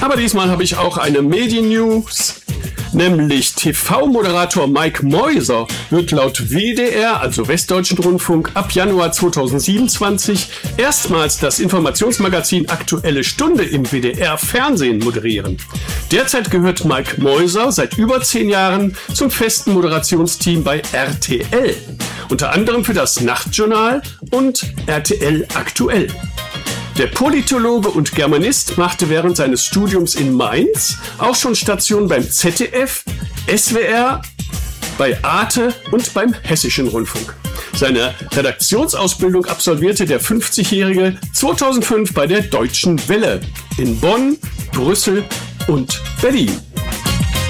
Aber diesmal habe ich auch eine Medien-News, nämlich TV-Moderator Mike Meuser wird laut WDR, also Westdeutschen Rundfunk, ab Januar 2027 erstmals das Informationsmagazin Aktuelle Stunde im WDR-Fernsehen moderieren. Derzeit gehört Mike Meuser seit über 10 Jahren zum festen Moderationsteam bei RTL, unter anderem für das Nachtjournal und RTL Aktuell. Der Politologe und Germanist machte während seines Studiums in Mainz auch schon Stationen beim ZDF, SWR, bei Arte und beim Hessischen Rundfunk. Seine Redaktionsausbildung absolvierte der 50-Jährige 2005 bei der Deutschen Welle in Bonn, Brüssel und Berlin.